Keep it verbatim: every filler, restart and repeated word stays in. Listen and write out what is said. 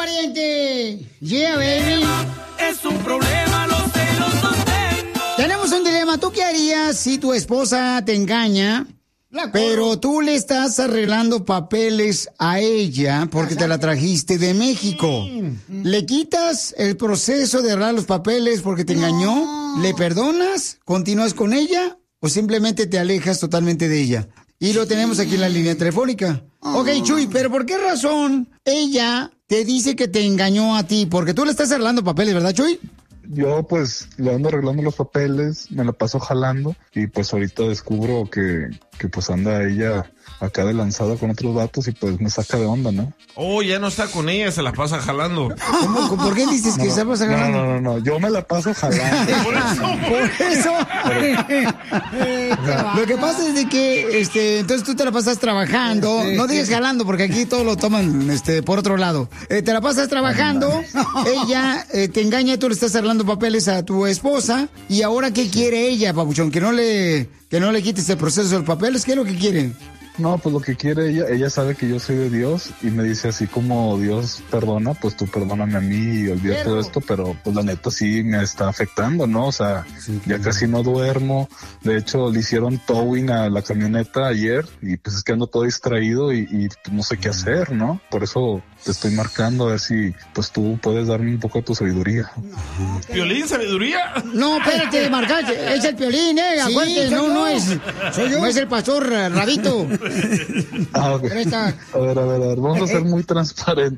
pariente! ¡Yeah, baby! Es un problema, los celos los tengo. Tenemos un dilema. ¿Tú qué harías si tu esposa te engaña, pero tú le estás arreglando papeles a ella porque te la trajiste de México? ¿Le quitas el proceso de arreglar los papeles porque te engañó? ¿Le perdonas? ¿Continúas con ella? ¿O simplemente te alejas totalmente de ella? Y lo tenemos aquí en la línea telefónica. Ok, Chuy, pero ¿por qué razón ella te dice que te engañó a ti? Porque tú le estás arreglando papeles, ¿verdad, Chuy? Yo pues le ando arreglando los papeles, me la paso jalando y pues ahorita descubro que, que pues anda ella acá de lanzada con otros vatos y pues me saca de onda, ¿no? Oh, ya no está con ella, se la pasa jalando. ¿Cómo? ¿Por qué dices que no, se pasa jalando? No, no, no, no, yo me la paso jalando. Por eso. Por eso. Lo que pasa es de que, este, entonces tú te la pasas trabajando, sí, no digas sí. jalando porque aquí todo lo toman, este, por otro lado. Eh, te la pasas trabajando, ella eh, te engaña, tú le estás arreglando papeles a tu esposa y ahora ¿qué quiere ella, papuchón? Que no le, que no le quites el proceso de los papeles, ¿qué es lo que quiere? No, pues lo que quiere ella, ella sabe que yo soy de Dios y me dice así como Dios perdona, pues tú perdóname a mí y olvida pero... todo esto, pero pues la neta sí me está afectando, ¿no? O sea, sí, ya claro. Casi no duermo, de hecho le hicieron towing a la camioneta ayer y pues es que ando todo distraído y, y no sé qué hacer, ¿no? Por eso te estoy marcando a ver si pues tú puedes darme un poco de tu sabiduría. No, ¿Piolín, sabiduría? No, espérate, marcaste, es el Piolín, eh, sí, acuérdate, no, no es, soy yo. No es el pastor Rabito. Ah, okay. A ver, a ver, a ver, vamos a ser muy transparentes.